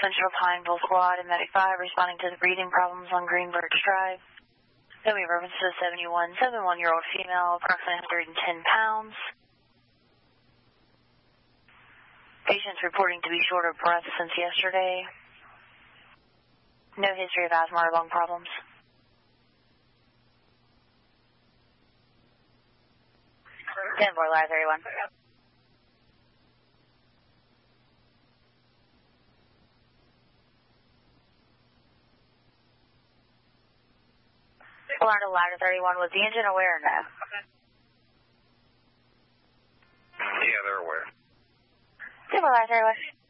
Central Pineville Squad and Medic 5 responding to the breathing problems on Green Birch Drive. Then we reference to a 71-year-old female, approximately 110 pounds. Patient's reporting to be short of breath since yesterday. No history of asthma or lung problems. 10-4, Live 31. Alarm to Ladder 31, was the engine aware or no? Yeah, they're aware. 10-4, Live 31.